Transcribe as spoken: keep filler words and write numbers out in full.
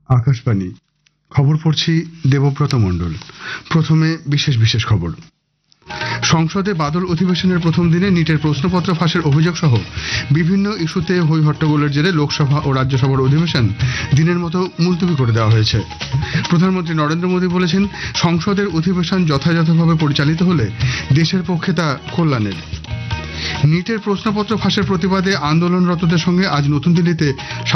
আকাশবাণী খবর পড়ছি দেবব্রত মণ্ডল। প্রথমে বিশেষ বিশেষ খবর। সংসদে বাদল অধিবেশনের প্রথম দিনে নিটের প্রশ্নপত্র ফাঁসের অভিযোগ সহ বিভিন্ন ইস্যুতে হই হট্টগোলের জেরে লোকসভা ও রাজ্যসভার অধিবেশন দিনের মতো মুলতবি করে দেওয়া হয়েছে। প্রধানমন্ত্রী নরেন্দ্র মোদী বলেছেন, সংসদের অধিবেশন যথাযথভাবে পরিচালিত হলে দেশের পক্ষে তা কল্যাণের। নিটের প্রশ্নপত্র ফাঁসের প্রতিবাদে আন্দোলনরতদের সঙ্গে আজ নতুন দিল্লিতে